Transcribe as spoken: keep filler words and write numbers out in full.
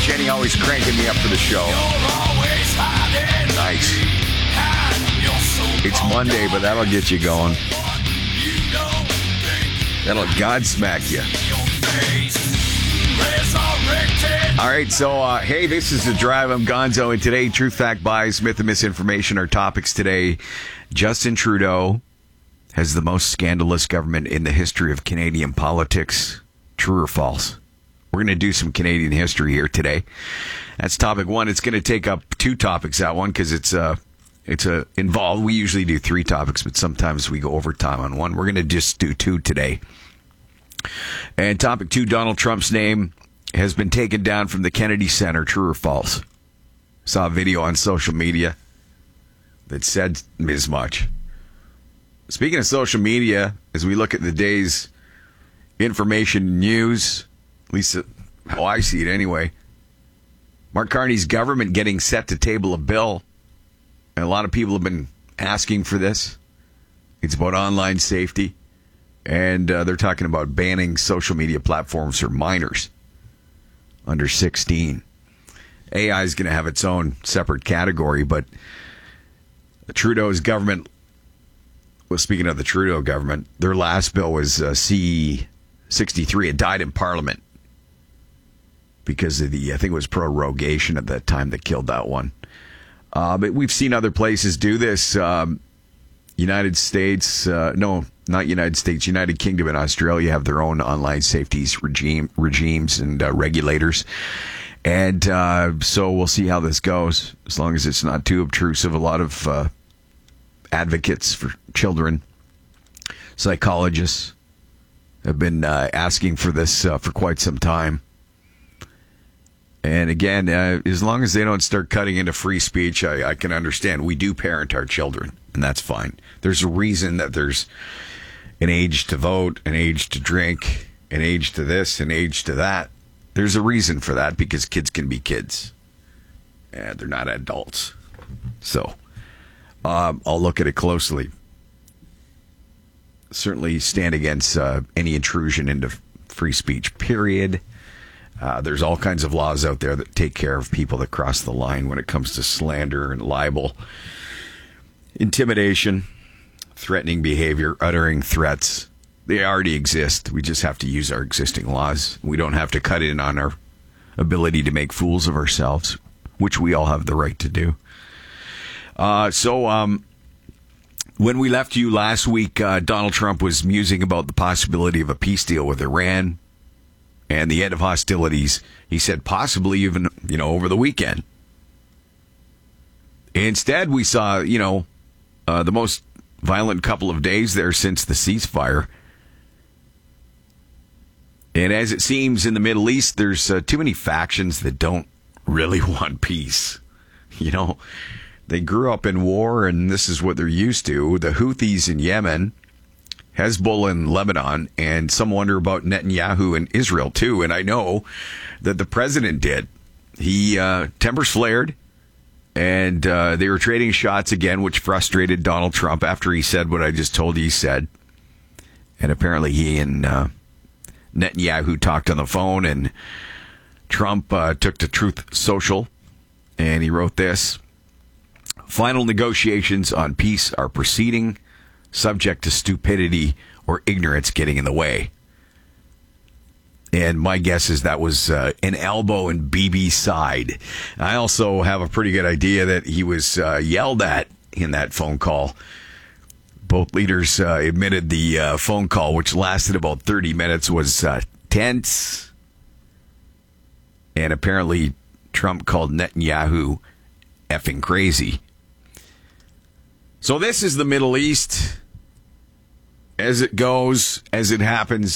Jenny always cranking me up for the show. Nice. It's Monday, but that'll get you going. That'll Godsmack you. All right, so, uh, hey, this is The Drive. I'm Gonzo, and today, Truth, Fact, Bias, Myth, and Misinformation are topics today. Justin Trudeau has the most scandalous government in the history of Canadian politics. True or false? We're going to do some Canadian history here today. That's topic one. It's going to take up two topics, that one, because it's uh, it's uh, involved. We usually do three topics, but sometimes we go overtime on one. We're going to just do two today. And topic two, Donald Trump's name has been taken down from the Kennedy Center. True or false? Saw a video on social media that said as much. Speaking of social media, as we look at the day's information news, at least how I see it anyway, Mark Carney's government getting set to table a bill, and a lot of people have been asking for this. It's about online safety, and uh, they're talking about banning social media platforms for minors under sixteen. A I is going to have its own separate category, but Trudeau's government, well, speaking of the Trudeau government, their last bill was uh, C sixty-three. It died in Parliament because of the, I think it was prorogation at that time that killed that one. Uh, but we've seen other places do this. Um, United States, uh, no, not United States, United Kingdom and Australia have their own online safeties regime regimes and uh, regulators. And uh, so we'll see how this goes, as long as it's not too obtrusive. A lot of uh, advocates for children, psychologists, have been uh, asking for this uh, for quite some time. And again, uh, as long as they don't start cutting into free speech, I, I can understand. We do parent our children, and that's fine. There's a reason that there's an age to vote, an age to drink, an age to this, an age to that. There's a reason for that, because kids can be kids, and they're not adults. So um, I'll look at it closely. Certainly stand against uh, any intrusion into free speech, period. Uh, there's all kinds of laws out there that take care of people that cross the line when it comes to slander and libel, intimidation, threatening behavior, uttering threats. They already exist. We just have to use our existing laws. We don't have to cut in on our ability to make fools of ourselves, which we all have the right to do. Uh, so um, when we left you last week, uh, Donald Trump was musing about the possibility of a peace deal with Iran and the end of hostilities. He said possibly even, you know, over the weekend. Instead, we saw, you know, uh, the most violent couple of days there since the ceasefire. And as it seems in the Middle East, there's uh, too many factions that don't really want peace. You know, they grew up in war, and this is what they're used to. The Houthis in Yemen, Hezbollah in Lebanon, and some wonder about Netanyahu in Israel, too. And I know that the president did. He, uh, tempers flared, and uh, they were trading shots again, which frustrated Donald Trump after he said what I just told you he said. And apparently he and uh, Netanyahu talked on the phone, and Trump uh, took to Truth Social, and he wrote this: final negotiations on peace are proceeding, subject to stupidity or ignorance getting in the way. And my guess is that was uh, an elbow in Bibi's side. I also have a pretty good idea that he was uh, yelled at in that phone call. Both leaders uh, admitted the uh, phone call, which lasted about thirty minutes, was uh, tense. And apparently Trump called Netanyahu effing crazy. So this is the Middle East as it goes, as it happens